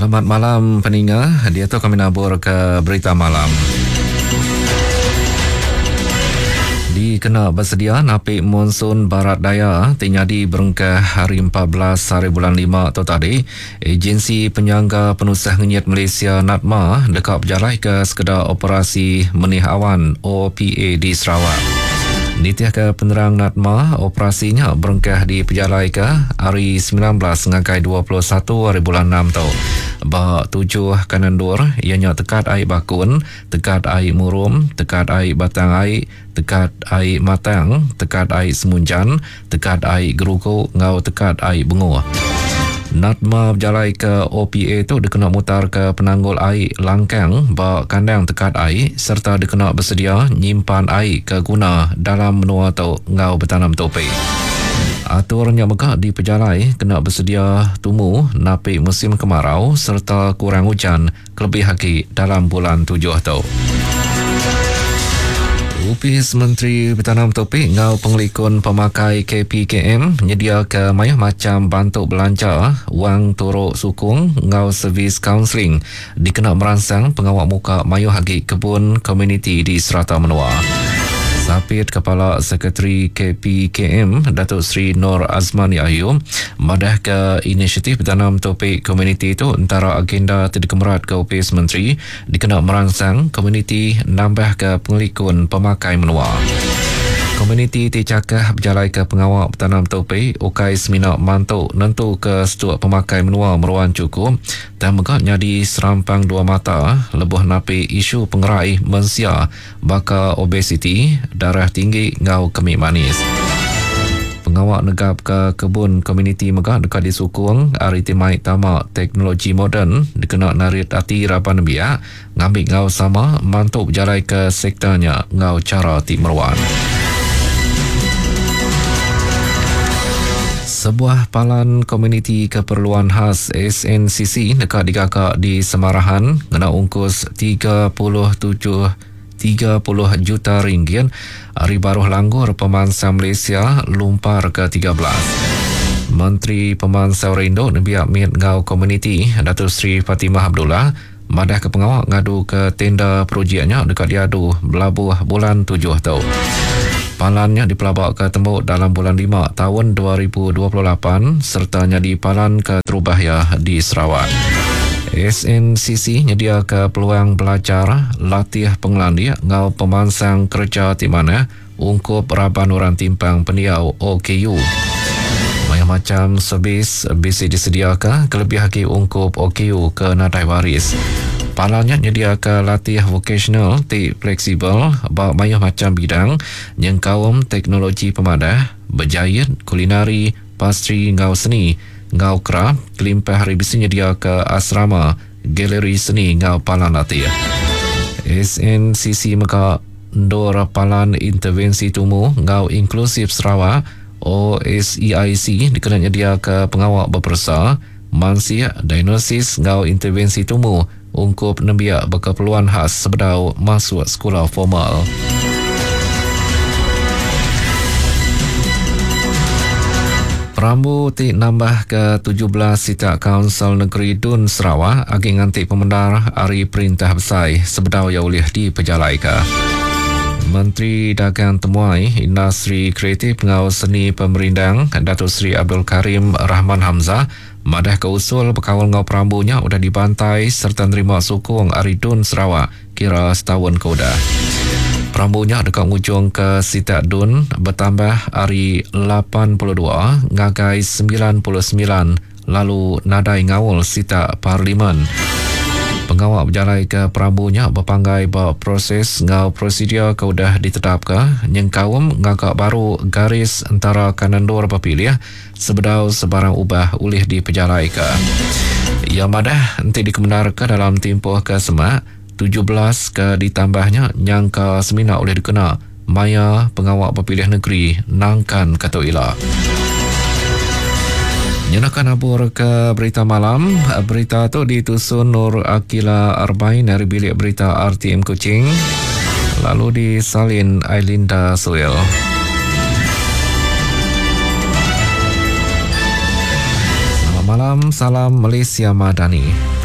Selamat malam peninga. Dia tu kami nabur ke berita malam. Dikena bersedia napik monsun barat daya tinyadi berengkah hari 14 hari bulan 5 tu tadi, agensi penyangga penusah ngenyat Malaysia NATMA dekat berjalan ke sekedar operasi menih awan OPA di Sarawak. Nitiah ke penerang NATMA, operasinya berengkah di pejalai ke hari 19 ngakai 21 hari bulan 6 tu. Bah 7 kanan dur, ianya tekat air bakun, tekat air murum, tekat air batang air, tekat air matang, tekat air semunjan, tekat air geruku, ngau tekat air bengur. NATMA berjalai ke OPA tu dikena mutar ke penanggul air langkang bak kandang tekat air serta dikena bersedia nyimpan air ke guna dalam menua tu ngau bertanam topi. Aturnya megah di pejalai kena bersedia tumu napik musim kemarau serta kurang hujan kelebih lagi dalam bulan 7 tu. Upis Menteri Bertanam Topik ngau pengelikun pemakai KPKM menyedia ke mayah macam bantu belanja, wang turuk sukung, ngau servis kaunseling dikena merangsang pengawal muka mayah hagi kebun komuniti di Serata Menua. Sapit Kepala Sekretari KPKM Datuk Seri Nur Azmani Ayub madah ke inisiatif bertanam topik komuniti itu antara agenda terkemerat ke Upis Menteri dikena merangsang komuniti nambah ke pengelikun pemakai menua. Komuniti dicakah berjalai ke pengawal bertanam topik ukai semina mantuk nentu ke setuak pemakai menua meruan cukup dan megaknya di serampang dua mata lebuh napi isu pengerai mensia baka obesiti, darah tinggi ngau kemik manis. Pengawal negap ke kebun komuniti megak dekat di Sukung hari timai tamak teknologi moden dikena narit hati rapan biak ngambil ngau sama mantuk berjalai ke sektornya ngau cara ti meruan. Sebuah palan komuniti keperluan khas SNCC dekat digakak di Semarahan kena ungkus 30 juta ringgit hari baruh langgur Pemansah Malaysia lumpar ke 13. Menteri Pemansah Rindo Nabiak Mit Ngau Komuniti Datuk Seri Fatimah Abdullah madah ke pengawal ngadu ke tenda projeknya dekat diadu belabuh bulan 7 tu. Palannya dipelabak ke tembuk dalam bulan 5 tahun 2028 sertanya di Palan ke Terubahaya di Sarawak. SNCC nyedia ke peluang belajar latih pengelandia ngau pemansang kerja di mana ungkup raban orang timpang pendiau OKU. Banyak macam servis bisa disediakan kelebih lagi ungkup OKU ke nadai waris. Palannya nyedia ke latih vocational ti fleksibel bak banyak macam bidang yang kaum teknologi pemadah, berjahit, kulinari, pastri, ngau seni, ngau kraf, kelimpah revisi nyedia ke asrama, galeri seni ngau palan latih. SNCC maka ndor palan intervensi tumu ngau inklusif Sarawak OSEIC dikena nyedia ke pengawal berpersa, mansia, diagnosis ngau intervensi tumu ungkup nembiak berkeperluan khas sebedau masuk sekolah formal. Perambu ti nambah ke 17 sita Kaunsil Negeri Dun Sarawak agi nganti pemendar hari perintah besar sebedau ya ulih di pejalai ke. Menteri Dagang Temuai Industri Kreatif Ngau Seni Pemerindang Datuk Seri Abdul Karim Rahman Hamzah madah ke usul bekawal ngau perambunya udah dibantai serta nerima sukung Aridun Sarawak kira setahun koda. Perambunya dekat ujung ke Sita Dun bertambah hari 82 ngagai 99 lalu nadai ngawul Sita Parlimen. Pengawal berjalai ke perambunya berpanggai bahawa proses ngau prosedur kaudah ditetapkan yang kaum ngagak baru garis antara kanan dua berpilih sebedau sebarang ubah ulih di pejalai ke. Ia madah nanti dikebenarkan dalam tempoh ke semak 17 ke ditambahnya nyangka semina oleh dikena maya pengawal berpilih negeri nangkan kata ilah. Nyenakan abur ke berita malam. Berita tu ditusun Nur Akila Arbain dari bilik berita RTM Kuching. Lalu disalin Ailinda Suel. Selamat malam, salam Malaysia Madani.